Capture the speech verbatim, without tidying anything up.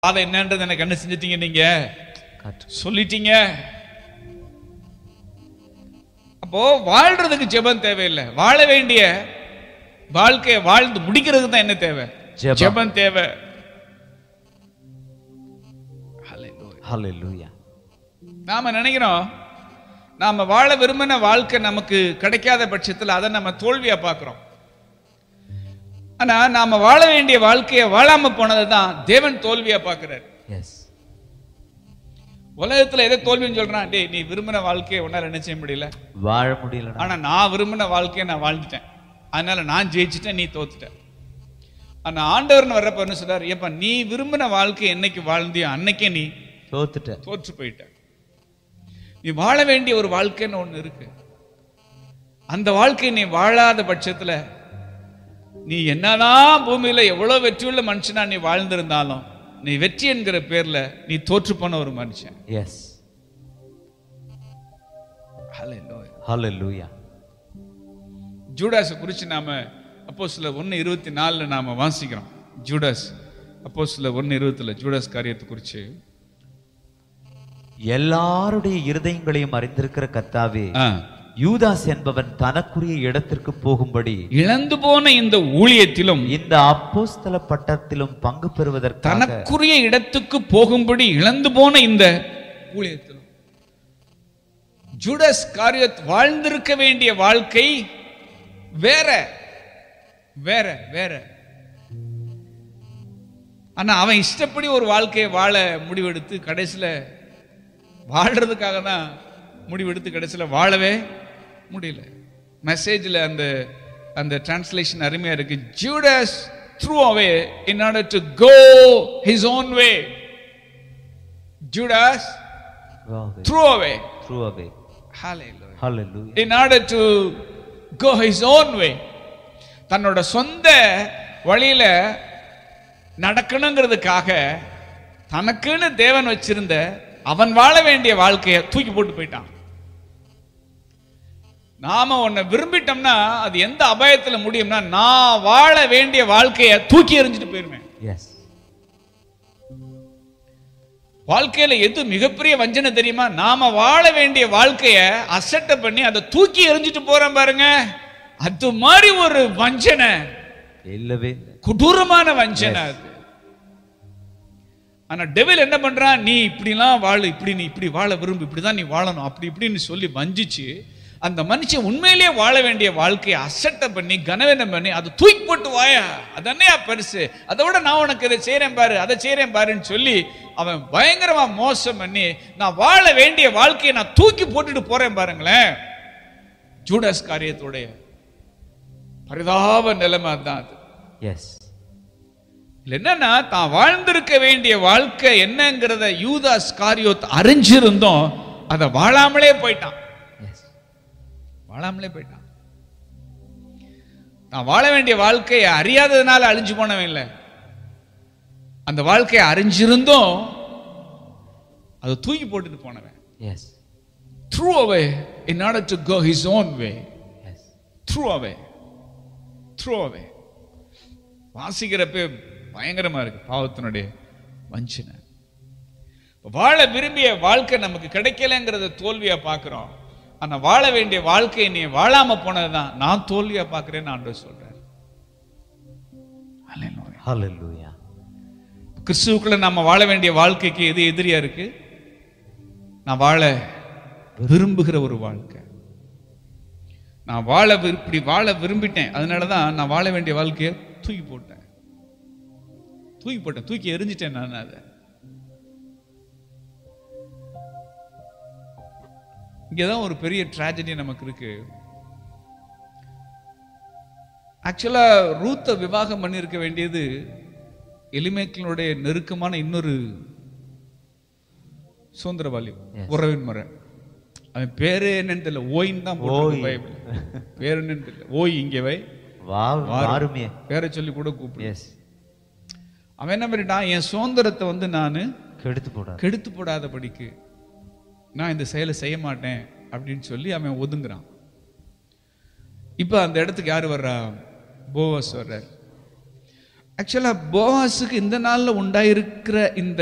அதை என்னன்றது எனக்கு என்ன செஞ்சிட்டீங்க, நீங்க சொல்லிட்டீங்க. அப்போ வாழ்றதுக்கு ஜெபம் தேவையில்லை, வாழ வேண்டிய வாழ்க்கையை வாழ்ந்து முடிக்கிறதுக்கு தான் என்ன தேவை, ஜெபம் தேவை. ஹல்லேலூயா. நாம நினைக்கிறோம் நாம வாழ விரும்பின வாழ்க்கை நமக்கு கிடைக்காத பட்சத்தில் அதை நம்ம தோல்வியா பார்க்கிறோம். ஆனா நாம வாழ வேண்டிய வாழ்க்கையை வாழாம போனதுதான் தேவன் தோல்வியா பார்க்கிறார். உலகத்துல எதை தோல்வின்னு சொல்றான், டேய் நீ விரும்பின வாழ்க்கையை உன்னால என்ன செய்ய முடியல, வாழ முடியல. ஆனா நான் விரும்பின வாழ்க்கையை நான் வாழ்ந்துட்டேன், அதனால நான் ஜெயிச்சுட்டேன், நீ தோத்துட்ட. ஆனா ஆண்டவர்னு வர்றப்ப என்ன சொல்றாரு, ஏப்பா நீ விரும்பின வாழ்க்கை என்னைக்கு வாழ்ந்தியோ அன்னைக்கே நீ தோத்துட்ட, தோற்று போயிட்ட. நீ வாழ வேண்டிய ஒரு வாழ்க்கைன்னு ஒண்ணு இருக்கு. அந்த வாழ்க்கையை நீ வாழாத பட்சத்துல நீ என்னதான் பூமியில எவ்வளவு வெற்றியுள்ள மனுஷனா நீ வாழ்ந்திருந்தாலும் நீ வெற்றி என்கிற பேர்ல நீ தோற்று போன ஒரு மனுஷன். எஸ். ஹல்லேலூயா. ஜூடாஸ் குறிச்சு நாம அப்போஸ்தலர் ஒன்னு இருபத்தி நாலுல நாம வாசிக்கிறோம். ஜூடாஸ் அப்போஸ்தலர் ஒன்னு இருபதுல ஜூடாஸ் காரியத்தை குறிச்சு, எல்லாருடைய இருதயங்களையும் அறிந்திருக்கிற கர்த்தாவே, யூதாஸ் என்பவன் தனக்குரிய இடத்திற்கு போகும்படி இழந்து போன இந்த ஊழியத்திலும் இந்த அப்போஸ்தல பட்டத்திலும் பங்கு பெறுவதற்கு தனக்குரிய இடத்துக்கு போகும்படி இழந்து போன இந்த ஊழியத்திலும் ஜூடாஸ் காரியத் வாழ்ந்திருக்க வேண்டிய வாழ்க்கை வேற வேற வேற. ஆனா அவன் இஷ்டப்படி ஒரு வாழ்க்கையை வாழ முடிவெடுத்து கடைசியில வாழ்றதுக்காக தான் முடிவெடுத்து கடைசியில வாழவே முடியல. மெசேஜ்ல அந்த அந்த டிரான்ஸ்லேஷன் அருமையா இருக்கு. Judas threw away in order to go his own way. Judas threw away threw away hallelujah hallelujah in order to go his own way. தன்னோட சொந்த வழியில நடக்கணுங்கிறதுக்காக தனக்குன்னு தேவன் வச்சிருந்த அவன் வாழ வேண்டிய வாழ்க்கையை தூக்கி போட்டு போயிட்டான். நாம உன்னை விரும்பிட்டோம்னா அது எந்த அபாயத்துல முடியும்னா, நான் வாழ வேண்டிய வாழ்க்கையை தூக்கி எறிஞ்சிட்டு போயிருவேன். வாழ்க்கையில எது மிகப்பெரிய வஞ்சனை தெரியுமா, நாம வாழ வேண்டிய வாழ்க்கையை அசட்டை பண்ணி அதை தூக்கி எறிஞ்சிட்டு போறோம் பாருங்க, அது மாதிரி ஒரு வஞ்சனை இல்லவே, கொடூரமான வஞ்சனை அது. ஆனா டெவில் என்ன பண்றான், நீ இப்படிலாம் வாழ, இப்படி நீ இப்படி வாழ விரும்பு, இப்படிதான் நீ வாழணும், அப்படி இப்படின்னு சொல்லி வஞ்சிச்சு அந்த மனுஷன் உண்மையிலேயே வாழ வேண்டிய வாழ்க்கையை அசட்டை பண்ணி கனவீனம் பண்ணி அதை தூக்கி போட்டு வாயா, அதனையா பெருசு, அதை விட நான் உனக்கு இதை செய்யறேன் பாரு, அதை செய்யறேன் பாருன்னு சொல்லி அவன் பயங்கரமா மோசம் பண்ணி நான் வாழ வேண்டிய வாழ்க்கையை நான் தூக்கி போட்டுட்டு போறேன் பாருங்களேன். ஜூடாஸ் காரியத்துடைய பரிதாப நிலைமை தான் அது. எஸ். என்னன்னா தான் வாழ்ந்திருக்க வேண்டிய வாழ்க்கை என்னங்கிறத யூதாஸ் காரியோத் அறிஞ்சிருந்தோம், அதை வாழாமலே போயிட்டான். வாழாமலே போயிட்டான். நான் வாழ வேண்டிய வாழ்க்கையை அறியாததுனால அழிஞ்சு போனவன் இல்லை, அந்த வாழ்க்கையை அறிஞ்சிருந்தோம் அதை தூக்கி போட்டுட்டு போனவன். S. threw away in order to go his own way. Yes. threw away threw away. வாசிக்கிறப்ப பயங்கரமா இருக்கு பாவத்தினுடைய வஞ்சனை. வாழ விரும்பிய வாழ்க்கை நமக்கு கிடைக்கலங்கிறத தோல்வியா பார்க்கிறோம். ஆனா வாழ வேண்டிய வாழ்க்கையை நீ வாழாம போனதுதான் நான் தோல்வியா பார்க்கிறேன்னு ஆண்டவர் சொல்றார். ஹல்லேலூயா. கிறிஸ்துவுக்குள்ள நாம வாழ வேண்டிய வாழ்க்கைக்கு எது எதிரியா இருக்கு, நான் வாழ விரும்புகிற ஒரு வாழ்க்கை. நான் வாழ இப்படி வாழ விரும்பிட்டேன், அதனாலதான் நான் வாழ வேண்டிய வாழ்க்கையை தூக்கி போட்டேன் தூக்கி போட்டேன் தூக்கி எரிஞ்சிட்டேன் நான். அதை இங்கதான் ஒரு பெரிய ட்ராஜடி நமக்கு இருக்கு. ஆக்சுவலா ரூத்தை விவாகம் பண்ணிருக்க வேண்டியது எலிமேக்களுடைய நெருக்கமான இன்னொரு சுதந்திரவாளி, உறவின் முறை. அவன் பேரு என்னன்னு தெரியல, ஓயின்னு தான் பைபிள் பேரு என்னன்னு தெரியல. ஓய் இங்கே வை, பேரை சொல்லி கூட கூப்பிடு. அவன் என்ன பண்ணிட்டான், என் சுதந்திரத்தை வந்து நான் கெடுத்து போட கெடுத்து போடாத படிக்கு நான் இந்த செயலை செய்ய மாட்டேன் அப்படின்னு சொல்லி அவன் ஒதுங்குறான். இப்ப அந்த இடத்துக்கு யாரு வர்றா, போவாஸ் வர்றார். ஆக்சுவலா போவாஸுக்கு இந்த நாள்ல உண்டாயிருக்கிற இந்த